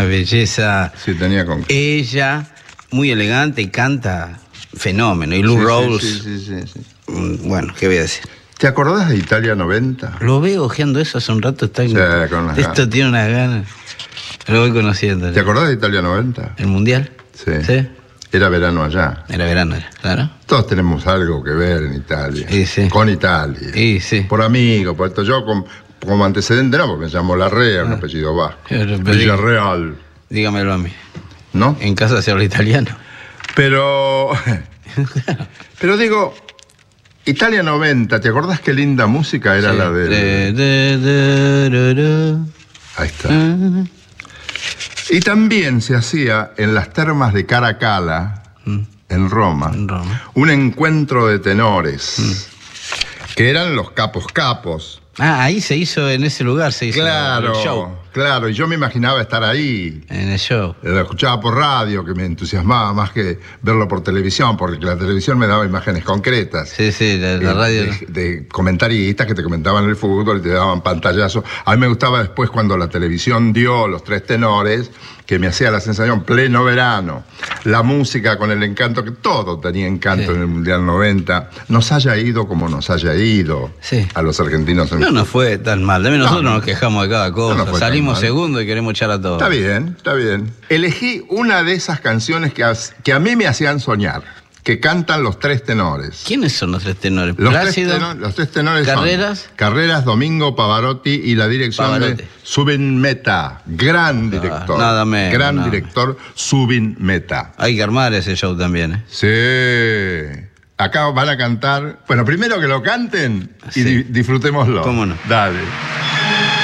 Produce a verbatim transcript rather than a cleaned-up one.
una belleza. Sí, tenía con... Ella, muy elegante y canta fenómeno. Y Lou sí, Rawls. Sí, sí, sí, sí, sí. Bueno, ¿qué voy a decir? ¿Te acordás de Italia noventa? Lo veo ojeando eso hace un rato. Está Sí, con las Esto ganas. tiene unas ganas. Lo voy conociendo. ¿Te acordás de Italia noventa? ¿El Mundial? Sí. Sí. Era verano allá. Era verano, era, claro. Todos tenemos algo que ver en Italia. Sí, sí. Con Italia. Sí, sí. Por amigos, por esto. Yo como, como antecedente no, porque me llamo Larrea, un apellido vasco. Pero, pero, Villarreal. Dígamelo a mí. ¿No? En casa se habla italiano. Pero... pero digo... Italia noventa, ¿te acordás qué linda música era Sí. la de... De, de, de, de, de. Ahí está. Y también se hacía en las termas de Caracalla, mm. en Roma, En Roma. un encuentro de tenores, mm. que eran los capos capos. Ah, ahí se hizo, en ese lugar se hizo Claro, el show. claro, y yo me imaginaba estar ahí. En el show. Lo escuchaba por radio, que me entusiasmaba más que verlo por televisión, porque la televisión me daba imágenes concretas. Sí, sí, la, la de, radio. De, de comentaristas que te comentaban el fútbol y te daban pantallazos. A mí me gustaba después cuando la televisión dio los tres tenores, que me hacía la sensación, pleno verano, la música con el encanto, que todo tenía encanto sí. en el Mundial noventa, nos haya ido como nos haya ido sí. a los argentinos. En no nos fue tan mal, también nosotros no, nos quejamos de cada cosa, no salimos segundo y queremos echar a todos. Está bien, está bien. Elegí una de esas canciones que a, que a mí me hacían soñar, que cantan los tres tenores. ¿Quiénes son los tres tenores? Los, Plácido, tres, tenor, los tres tenores Carreras. son Carreras, Domingo, Pavarotti y la dirección Pavarotti. de Zubin Mehta, gran director. Ah, nada menos. Gran nada. director, Zubin Mehta. Hay que armar ese show también, ¿eh? Sí. Acá van a cantar... Bueno, primero que lo canten y sí. di disfrutémoslo. ¿Cómo no? Dale.